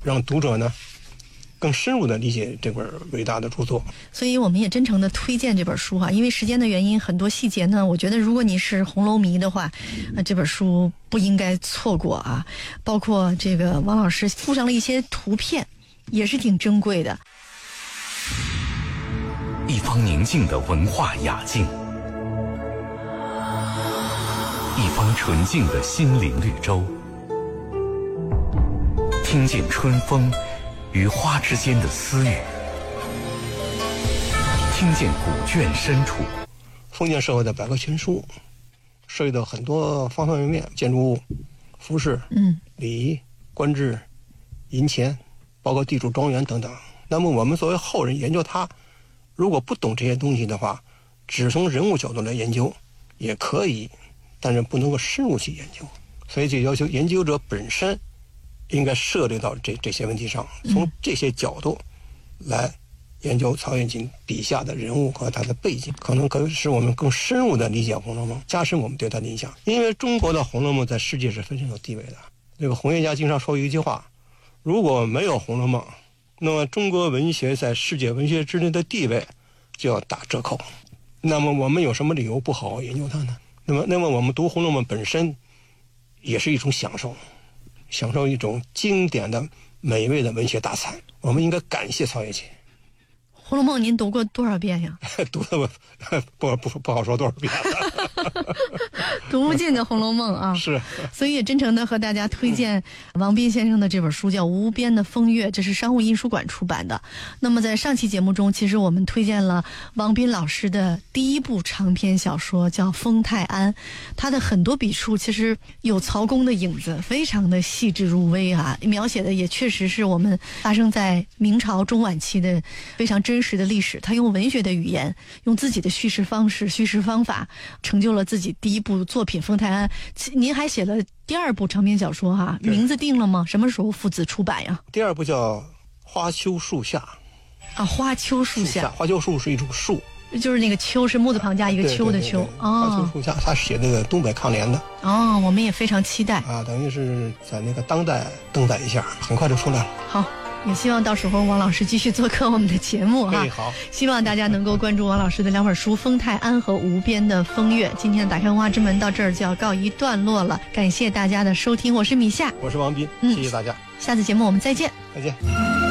让读者呢更深入的理解这本伟大的著作。 所以我们也真诚的推荐这本书因为时间的原因，很多细节呢，我觉得如果你是红楼迷的话，这本书不应该错过包括这个王老师附上了一些图片，也是挺珍贵的。 一方宁静的文化雅境，一方纯净的心灵绿洲，听见春风与花之间的私语，听见古卷深处。 封建社会的百科全书涉及到很多方方面面，建筑物、服饰、礼仪、官制、银钱，包括地主庄园等等。那么我们作为后人研究它，如果不懂这些东西的话，只从人物角度来研究也可以，但是不能够深入去研究。所以就要求研究者本身应该涉猎到这些问题上，从这些角度来研究曹雪芹笔下的人物和他的背景，可能可以使我们更深入的理解《红楼梦》，加深我们对他的印象。因为中国的《红楼梦》在世界是非常有地位的。这个红学家经常说一句话：如果没有《红楼梦》，那么中国文学在世界文学之内的地位就要打折扣。那么我们有什么理由不好好研究它呢？那么我们读《红楼梦》本身也是一种享受，享受一种经典的美味的文学大餐。我们应该感谢曹雪芹。 《红楼梦》您读过多少遍呀？ 读的不好说多少遍了读不尽的《红楼梦》 是， 所以也真诚的和大家推荐王斌先生的这本书，叫《无边的风月》，这是商务印书馆出版的。那么在上期节目中，其实我们推荐了王斌老师的第一部长篇小说，叫《封泰安》，他的很多笔触其实有曹公的影子，非常的细致入微描写的也确实是我们发生在明朝中晚期的非常真实的历史。他用文学的语言，用自己的叙事方式、叙事方法，成就了自己第一部作品《封泰安》。您还写了第二部长篇小说名字定了吗？什么时候父子出版呀？ 第二部叫《花秋树下》 花秋树下。 花秋树是一种树， 就是那个秋是木字旁加一个秋的秋。 花秋树下，他写那个东北抗联的。 我们也非常期待等于是在那个当代登载一下，很快就出来了。 好，也希望到时候王老师继续做客我们的节目好， 希望大家能够关注王老师的两本书《封泰安》和《无边的风月》。今天的打开文化之门到这儿就要告一段落了，感谢大家的收听，我是米夏， 我是王斌，谢谢大家， 下次节目我们再见。 再见。